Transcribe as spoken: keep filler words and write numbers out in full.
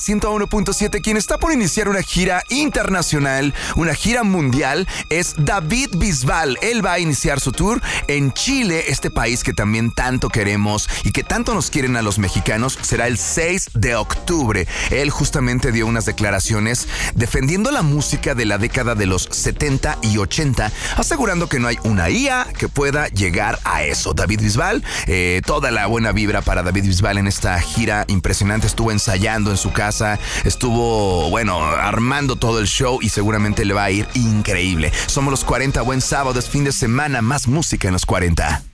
ciento uno punto siete. Quien está por iniciar una gira internacional, una gira mundial, es David Bisbal. Él va a iniciar su tour en Chile, este país que también tanto queremos y que tanto nos quieren a los mexicanos. Será el seis de octubre. Él justamente dio unas declaraciones defendiendo la música de la década de los setenta y ochenta, asegurando que no hay una I A que pueda llegar a eso. David Bisbal, eh, toda la buena vibra para David Bisbal en esta gira impresionante. Estuvo ensayando en su casa, estuvo, bueno, armando todo el show y seguramente le va a ir increíble. Somos los cuarenta, buen sábado, es fin de semana, más música en los cuarenta.